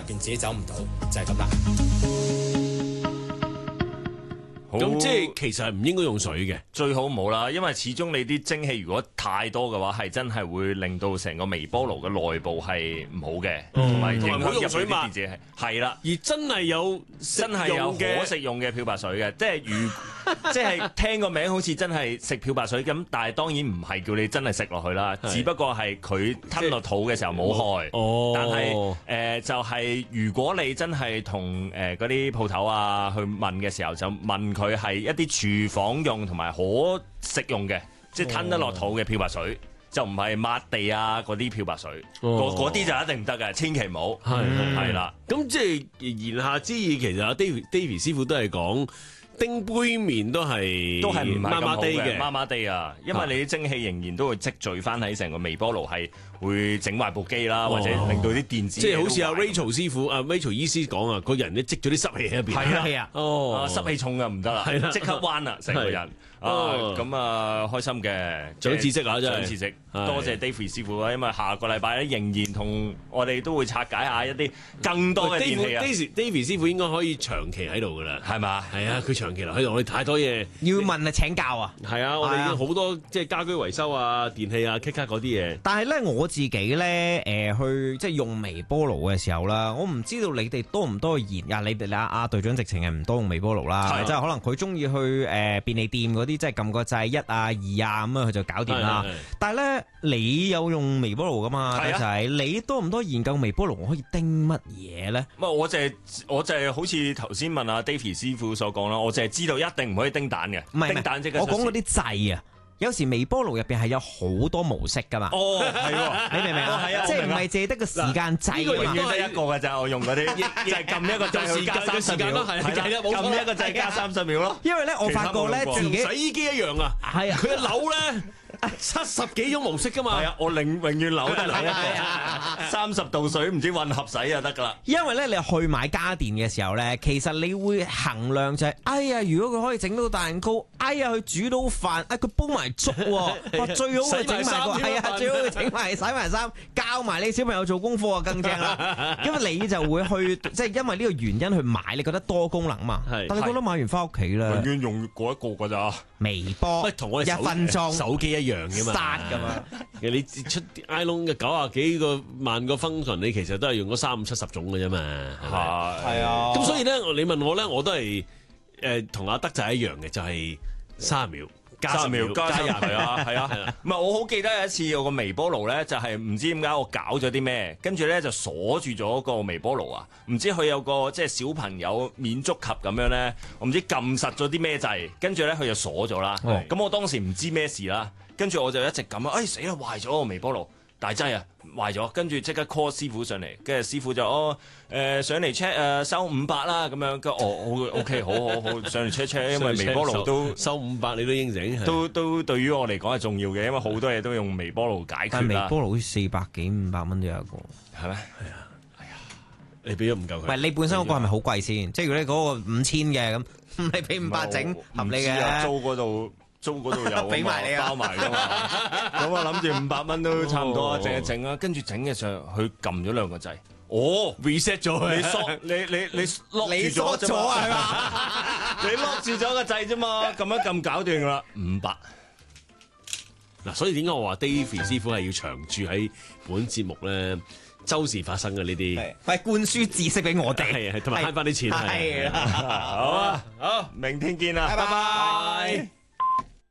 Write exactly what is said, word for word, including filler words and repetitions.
現自己走唔到，就係咁啦。 咁即係其實係唔應該用水嘅， 最好冇啦，因為始終你啲蒸汽如果太多嘅話，係真係會令到成個微波爐嘅內部係唔好嘅，同埋影響入去啲電子係係啦。 而真係有真係有可食用嘅漂白水嘅，即係如即係聽個名好似真係食漂白水咁，但係當然唔係叫你真係食落去啦，只不過係佢吞落肚嘅時候冇害。 哦， 但係誒、呃、就係、是、如果你真係同誒嗰啲鋪頭啊去問嘅時候，就問佢係一啲廚房用同埋可食用嘅，即係吞得落肚嘅漂白水。哦，就唔係抹地啊嗰啲漂白水，嗰嗰啲就一定唔得嘅，千祈唔好。係係啦， 咁即係言下之意，其實阿 David David 師傅都係講叮杯麵都係都係唔係麻麻地嘅， 麻麻地啊！因為你啲蒸汽仍然都會積聚翻喺成個微波爐，係會整壞部機啦， 哦、 或者令到啲電子即係好似阿 Rachel 師傅、阿 Rachel 醫師講啊，個人咧積咗啲濕氣喺入邊。 係啊， 哦， 濕氣重嘅唔得啦，即刻彎啦成個人。啊，咁啊開心嘅， 長知識啊真係， 長知識，多謝 David 師傅啊！因為下個禮拜咧仍然同我哋都會拆解下一啲更多嘅電器啊。 David 師傅應該可以長期喺度噶啦， 係嘛？ 係啊，佢長期留喺度，我哋太多嘢要問啊請教啊。 係啊，我哋已經好多即係家居維修啊、電器啊、K 卡嗰啲嘢。 但係咧我自己咧誒去即係用微波爐嘅時候啦，我唔知道你哋多唔多研啊？你哋阿阿隊長直情係唔多用微波爐啦，即係可能佢中意去誒便利店嗰啲，即係撳個掣一啊二啊咁啊，佢就搞掂啦。但係咧，你有用微波爐噶嘛？就係你多唔多研究微波爐可以叮乜嘢咧？ 唔係我就係我就係好似頭先問阿 David 師傅所講啦，我就係知道一定唔可以叮蛋嘅。 唔係叮蛋即係我講嗰啲掣啊。有時微波爐入邊係有好多模式噶嘛？ 哦，係喎， 你明唔明啊？即係唔係淨係得個時間掣？ 呢個永遠得一個㗎咋，我用嗰啲就係撳一個掣加三十秒，係啦，撳一個掣加三十秒咯。 因為咧，我發覺咧自己洗衣機一樣啊，係啊，佢一扭咧。七十幾種模式噶嘛？ 係啊，我永永遠扭得扭一個，三十度水唔知混合洗就得噶啦。 因為咧，你去買家電嘅時候咧，其實你會衡量就係、是，哎呀，如果佢可以整到蛋糕，哎呀，佢煮到飯，哎，佢煲埋粥，哇，最好佢整埋個，係啊，最好佢整埋洗埋衫，教埋你小朋友做功課啊，更正啦。因為你就會去，即係因為呢個原因去買，你覺得多功能嘛？但你覺得買完翻屋企咧， 永遠用嗰一個噶咋？ 微波， 同我哋一分鐘手機一樣嘅嘛， 殺噶嘛。 你出 iPhone 嘅九啊幾個萬個 function，你其實都係用咗三五七十種嘅啫嘛。係係啊。 咁所以咧，你問我咧，我都係誒同阿德仔一樣嘅，就係三十秒。加十秒， 加廿係啊，係啊，係啊。唔係我好記得有一次有個微波爐咧，就係唔知點解我搞咗啲咩，跟住咧就鎖住咗個微波爐啊。唔知佢有個即係小朋友免觸及咁樣咧，我唔知撳實咗啲咩掣，跟住咧佢就鎖咗啦。咁、哦、我當時唔知咩事啦，跟住我就一直撳啊，哎死啦，壞咗個微波爐。大劑啊，壞咗，跟住即刻 call 師傅上嚟，跟住師傅就哦誒、呃、上嚟 check 誒收五百啦咁樣，跟哦好 OK 好好好上嚟 check check，因為微波爐都收五百你都應承， 都都對於我嚟講係重要嘅，因為好多嘢都用微波爐解決啦。 但微波爐好似四百幾五百蚊都有一個， 係咩？係啊，係啊，你俾咗唔夠佢？ 唔係你本身嗰個係咪好貴先？即係如果你嗰個五千嘅咁，你俾五百整合理嘅。 租嗰度。租嗰度有俾埋你啊， 包埋噶嘛。咁我諗住五百蚊都差唔多啊，整一整啊，跟住整嘅時候佢撳咗兩個掣，哦 reset 咗佢，你鎖你你你 lock 住咗啫嘛，係嘛？你 lock 住咗個掣啫嘛，咁樣咁搞掂噶啦，五百。 嗱，所以點解我話 David 師傅係要長駐喺本節目咧？周時發生嘅呢啲， 係灌輸知識俾我哋， 係係同埋慳翻啲錢， 係啦， 好啊，好，明天見啦，拜拜。